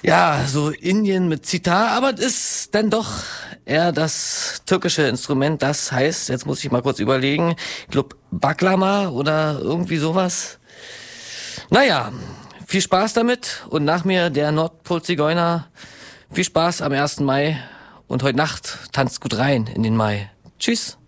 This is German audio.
Ja, so Indien mit Zitar, aber es ist dann doch eher das türkische Instrument. Das heißt, jetzt muss ich mal kurz überlegen, ich glaube Baklama oder irgendwie sowas. Naja, viel Spaß damit und nach mir der Nordpol-Zigeuner. Viel Spaß am 1. Mai und heute Nacht tanzt gut rein in den Mai. Tschüss.